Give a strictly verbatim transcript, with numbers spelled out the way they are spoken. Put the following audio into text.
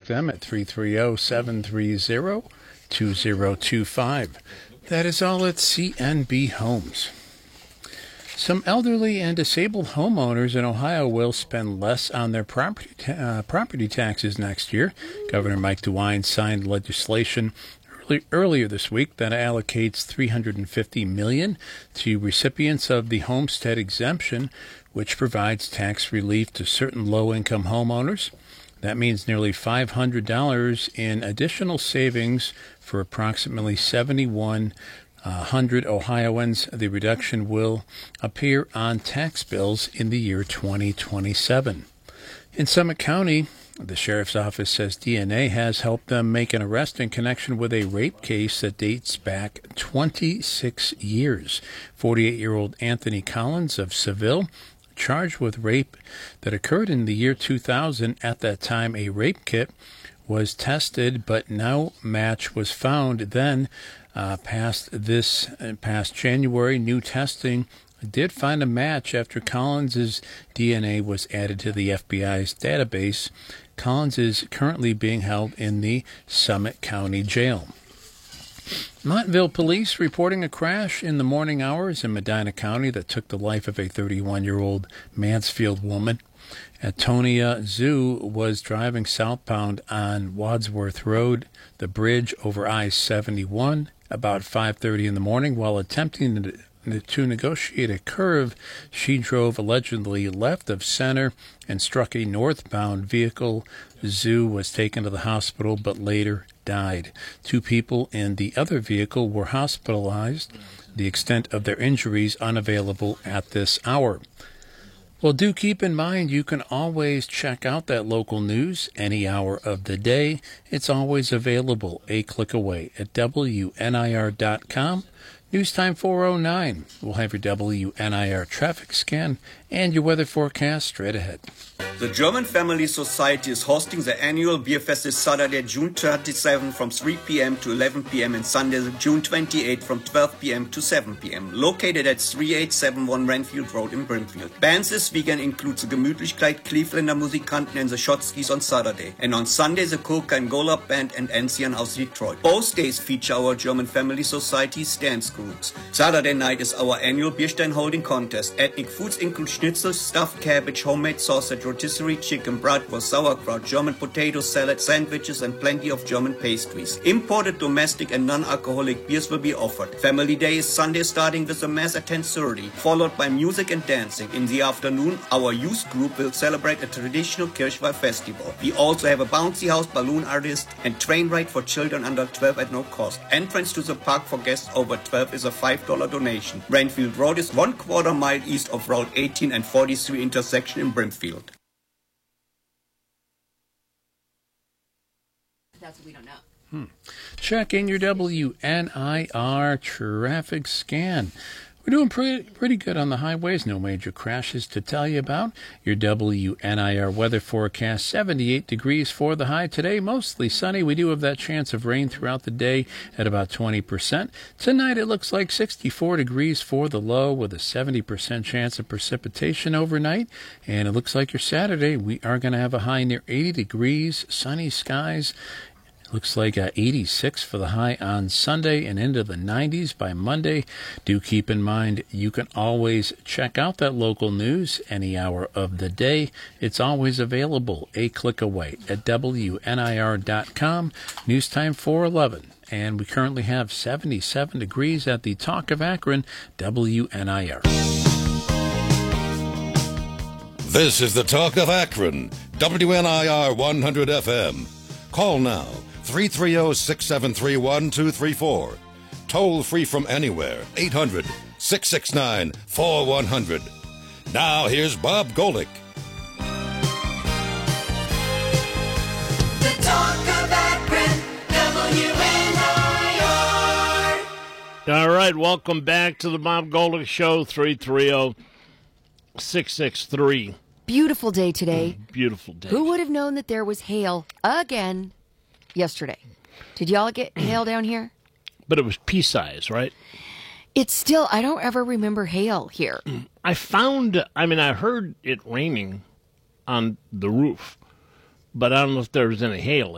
them at three three zero, seven three zero, two zero two five. That is all at C N B Homes. Some elderly and disabled homeowners in Ohio will spend less on their property ta- uh, property taxes next year. Governor Mike DeWine signed legislation early, earlier this week that allocates three hundred fifty million dollars to recipients of the homestead exemption, which provides tax relief to certain low-income homeowners. That means nearly five hundred dollars in additional savings for approximately seventy-one hundred Ohioans. The reduction will appear on tax bills in the year twenty twenty-seven. In Summit County, the sheriff's office says D N A has helped them make an arrest in connection with a rape case that dates back twenty-six years. forty-eight-year-old Anthony Collins of Seville, charged with rape that occurred in the year two thousand. At that time, a rape kit was tested, but no match was found. Then, uh, past this uh, past January, new testing did find a match after Collins's D N A was added to the F B I's database. Collins is currently being held in the Summit County Jail. Montville police reporting a crash in the morning hours in Medina County that took the life of a thirty-one-year-old Mansfield woman. Atonia Zoo was driving southbound on Wadsworth Road, the bridge over I seventy-one, about five thirty in the morning. While attempting to To negotiate a curve, she drove allegedly left of center and struck a northbound vehicle. Zhu was taken to the hospital but later died. Two people in the other vehicle were hospitalized. The extent of their injuries unavailable at this hour. Well, do keep in mind you can always check out that local news any hour of the day. It's always available a click away at W N I R dot com. News time four oh nine. We'll have your W N I R traffic scan and your weather forecast straight ahead. The German Family Society is hosting the annual Beer Fest this Saturday, June twenty-seventh from three p.m. to eleven p.m. and Sunday, June twenty-eighth from twelve p.m. to seven p.m. Located at thirty-eight seventy-one Renfield Road in Brimfield. Bands this weekend include the Gemütlichkeit Clevelander Musikanten and the Shotskis on Saturday. And on Sunday, the Kulka and Golub Band and Enzian aus Detroit. Both days feature our German Family Society's dance groups. Saturday night is our annual Bierstein holding contest. Ethnic foods include schnitzel, stuffed cabbage, homemade sausage, rotisserie chicken, bratwurst, sauerkraut, German potato salad, sandwiches, and plenty of German pastries. Imported, domestic, and non-alcoholic beers will be offered. Family Day is Sunday, starting with a mass at ten thirty, followed by music and dancing. In the afternoon, our youth group will celebrate a traditional Kirchweih festival. We also have a bouncy house, balloon artist, and train ride for children under twelve at no cost. Entrance to the park for guests over twelve is a five dollars donation. Renfield Road is one quarter mile east of Route eighteen and forty-three intersection in Brimfield. That's what we don't know. Hmm. Check in your W N I R traffic scan. We're doing pretty, pretty good on the highways. No major crashes to tell you about. Your W N I R weather forecast, seventy-eight degrees for the high today. Mostly sunny. We do have that chance of rain throughout the day at about twenty percent. Tonight it looks like sixty-four degrees for the low with a seventy percent chance of precipitation overnight. And it looks like your Saturday, we are going to have a high near eighty degrees, sunny skies. Looks like uh, eighty-six for the high on Sunday and into the nineties by Monday. Do keep in mind you can always check out that local news any hour of the day. It's always available a click away at W N I R dot com. News time four eleven. And we currently have seventy-seven degrees at the Talk of Akron, W N I R. This is the Talk of Akron, W N I R one hundred F M. Call now. three three zero, six seven three, one two three four. Toll free from anywhere. eight hundred, six six nine, four one zero zero. Now here's Bob Golick. The Talk of Akron, W N I R. All right, welcome back to the Bob Golick Show, three three zero, six six three. Beautiful day today. Mm, beautiful day. Who would have known that there was hail again yesterday? Did y'all get hail down here? But it was pea size, right? It's still, I don't ever remember hail here. I found, I mean, I heard it raining on the roof, but I don't know if there was any hail